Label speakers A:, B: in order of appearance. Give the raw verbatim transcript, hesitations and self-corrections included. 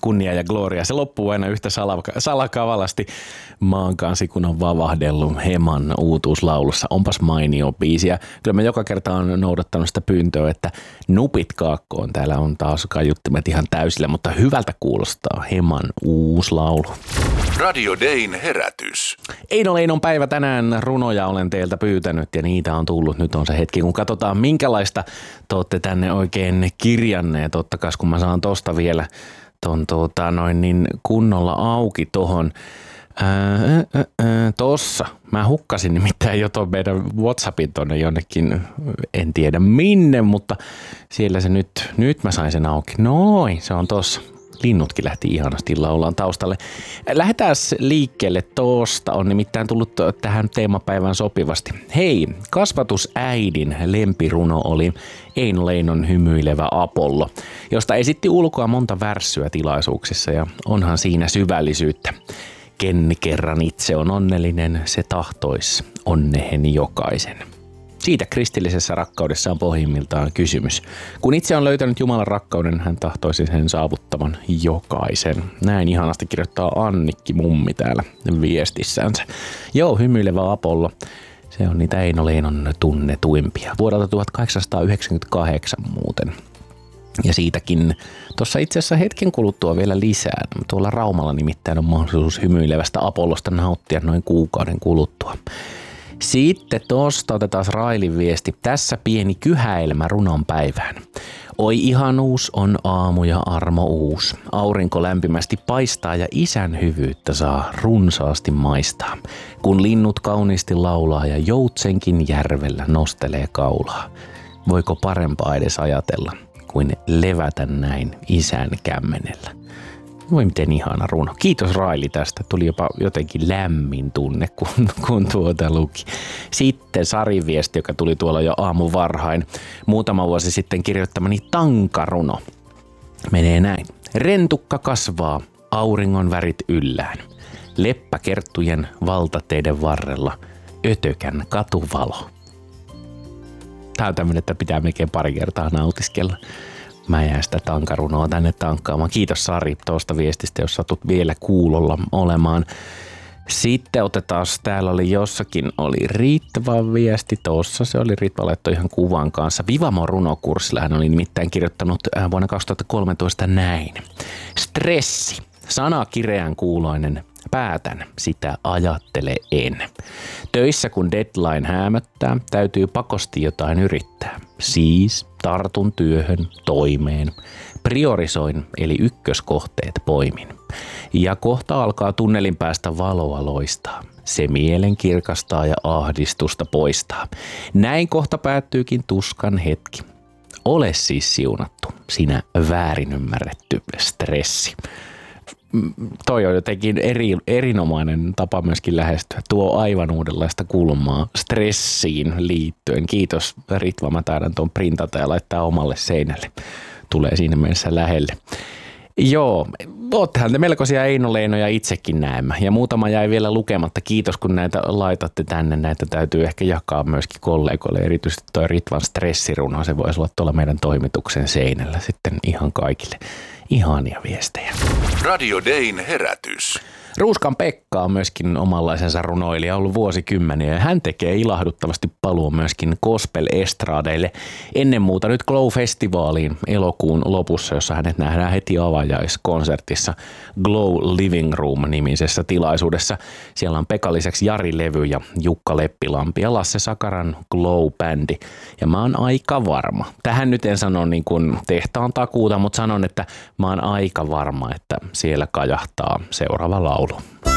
A: kunnia ja gloria. Se loppuu aina yhtä salaka- salakavalasti maan kansi, kun on vavahdellut Heman uutuuslaulussa. Onpas mainio biisi. Ja kyllä mä joka kerta on noudattanut sitä pyyntöä, että nupit kaakkoon. Täällä on taas kaiuttimet ihan täysillä, mutta hyvältä kuulostaa Heman uusi laulu.
B: Radio Dayn herätys.
A: Eino Leinon päivä tänään, runoja olen teiltä pyytänyt ja niitä on tullut. Nyt on se hetki, kun katsotaan minkälaista te olette tänne oikein kirjanneet. Tottakas, kun mä saan tosta vielä ton tuota, noin niin kunnolla auki tohon. Ää, ää, ää, tossa. Mä hukkasin nimittäin jo ton meidän WhatsAppin tonne jonnekin, en tiedä minne, mutta siellä se nyt, nyt mä sain sen auki. Noin, se on tossa. Linnutkin lähti ihanasti laulaan taustalle. Lähdetään liikkeelle tosta. On nimittäin tullut tähän teemapäivään sopivasti. Hei, kasvatusäidin lempiruno oli Eino Leinon Hymyilevä Apollo, josta esitti ulkoa monta värssyä tilaisuuksissa ja onhan siinä syvällisyyttä. Ken kerran itse on onnellinen, se tahtois onnehen jokaisen. Siitä kristillisessä rakkaudessa on pohjimmiltaan kysymys. Kun itse on löytänyt Jumalan rakkauden, hän tahtoisi sen saavuttavan jokaisen. Näin ihanasti kirjoittaa Annikki mummi täällä viestissänsä. Joo, Hymyilevä Apollo. Se on niitä Eino Leinon tunnetuimpia. Vuodelta tuhatkahdeksansataayhdeksänkymmentäkahdeksan muuten. Ja siitäkin tuossa itse asiassa hetken kuluttua vielä lisää. Tuolla Raumalla nimittäin on mahdollisuus Hymyilevästä Apollosta nauttia noin kuukauden kuluttua. Sitten tosta otetaan Railin viesti. Tässä pieni kyhäilmä runon päivään. Oi ihanuus on aamu ja armo uus. Aurinko lämpimästi paistaa ja isän hyvyyttä saa runsaasti maistaa. Kun linnut kauniisti laulaa ja joutsenkin järvellä nostelee kaulaa. Voiko parempaa edes ajatella kuin levätä näin isän kämmenellä? Voi miten ihana runo. Kiitos Raili tästä. Tuli jopa jotenkin lämmin tunne, kun, kun tuota luki. Sitten Sarin viesti, joka tuli tuolla jo aamu varhain. Muutama vuosi sitten kirjoittamani tankaruno. Menee näin. Rentukka kasvaa, auringon värit yllään. Leppäkerttujen valtateiden varrella, ötökän katuvalo. Tää on tämmönen, että pitää melkein pari kertaa nautiskella. Mä jään sitä tankarunoa tänne tankkaamaan. Kiitos Sari tuosta viestistä, jos satut vielä kuulolla olemaan. Sitten otetaan, täällä oli jossakin, oli Ritva viesti tuossa. Se oli Ritva laittoi ihan kuvan kanssa. Vivamo runokurssilla hän oli nimittäin kirjoittanut vuonna kaksituhattakolmetoista näin. Stressi, sana kireän kuuloinen. Päätän, sitä ajattele en. Töissä kun deadline häämöttää, täytyy pakosti jotain yrittää. Siis tartun työhön, toimeen. Priorisoin, eli ykköskohteet poimin. Ja kohta alkaa tunnelin päästä valoa loistaa. Se mielen kirkastaa ja ahdistusta poistaa. Näin kohta päättyykin tuskan hetki. Ole siis siunattu, sinä väärin ymmärretty stressi. Toi on jotenkin eri, erinomainen tapa myöskin lähestyä. Tuo aivan uudenlaista kulmaa stressiin liittyen. Kiitos Ritva, mä taidan tuon printata ja laittaa omalle seinälle. Tulee siinä mielessä lähelle. Joo, oottehan te melkoisia Eino Leinoja itsekin näemmä. Ja muutama jäi vielä lukematta. Kiitos kun näitä laitatte tänne. Näitä täytyy ehkä jakaa myöskin kollegoille. Erityisesti toi Ritvan stressiruno. Se voisi olla tuolla meidän toimituksen seinällä sitten ihan kaikille. Ihania viestejä.
B: Radio Dayn herätys.
A: Ruuskan Pekka on myöskin omanlaisensa runoilija ollut vuosikymmeniä ja hän tekee ilahduttavasti paluun myöskin gospel-estradeille ennen muuta nyt Glow-festivaaliin elokuun lopussa, jossa hänet nähdään heti avajaiskonsertissa Glow Living Room-nimisessä tilaisuudessa. Siellä on Pekan lisäksi Jari Levy ja Jukka Leppilampi ja Lasse Sakaran Glow-bändi. Ja mä oon aika varma. Tähän nyt en sano niin kuin tehtaan takuuta, mutta sanon, että mä oon aika varma, että siellä kajahtaa seuraava laulu.